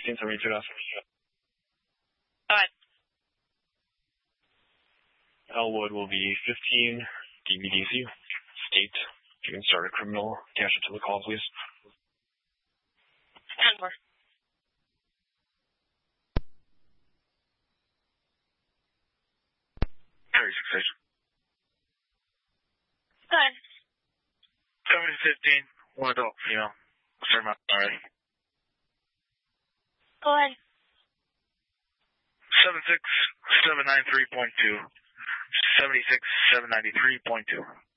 1672. Go ahead. Elwood will be 15 DBDC. State. You can start a criminal. Dash it to the call, please. 10 more. Carry 6 station. Go ahead. 715. One adult female. Start my already. Go ahead. 76793.2. 76793.2.